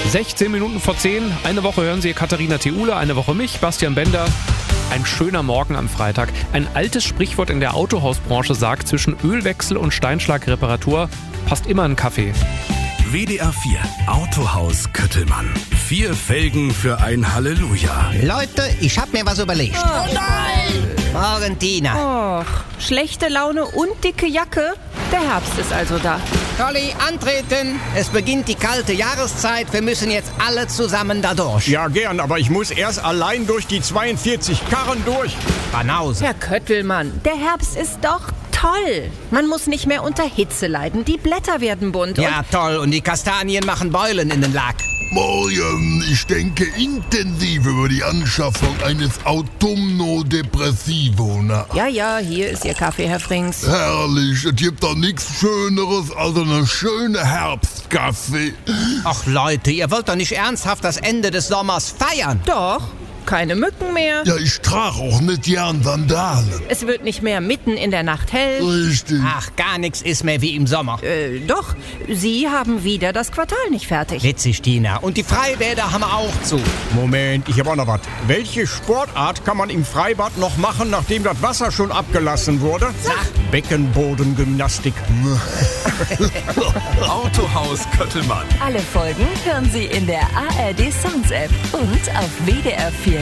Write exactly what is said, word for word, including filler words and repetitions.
sechzehn Minuten vor zehn. Eine Woche hören Sie Katharina Theule, eine Woche mich, Bastian Bender. Ein schöner Morgen am Freitag. Ein altes Sprichwort in der Autohausbranche sagt, zwischen Ölwechsel und Steinschlagreparatur passt immer ein Kaffee. W D R vier Autohaus Köttelmann. Vier Felgen für ein Halleluja. Leute, ich hab mir was überlegt. Oh nein! Morgen, Tina. Och, schlechte Laune und dicke Jacke? Der Herbst ist also da. Colli, antreten. Es beginnt die kalte Jahreszeit. Wir müssen jetzt alle zusammen da durch. Ja, gern, aber ich muss erst allein durch die zweiundvierzig Karren durch. Banause. Herr Köttelmann, der Herbst ist doch toll. Man muss nicht mehr unter Hitze leiden. Die Blätter werden bunt. Ja, toll. Und die Kastanien machen Beulen in den Lack. Morgen, ich denke intensiv über die Anschaffung eines Autumno-Depressivo nach. Ja, ja, hier ist Ihr Kaffee, Herr Frings. Herrlich, es gibt doch nichts Schöneres als eine schöne Herbstkaffee. Ach Leute, ihr wollt doch nicht ernsthaft das Ende des Sommers feiern. Doch, keine Mücken mehr. Ja, ich trage auch nicht gern Sandalen. Es wird nicht mehr mitten in der Nacht hell. Richtig. Ach, gar nichts ist mehr wie im Sommer. Äh, doch, Sie haben wieder das Quartal nicht fertig. Witzig, Tina. Und die Freibäder haben auch zu. Moment, ich habe auch noch was. Welche Sportart kann man im Freibad noch machen, nachdem das Wasser schon abgelassen wurde? Sag. Beckenbodengymnastik. Autohaus Köttelmann. Alle Folgen hören Sie in der A R D Sounds App und auf W D R vier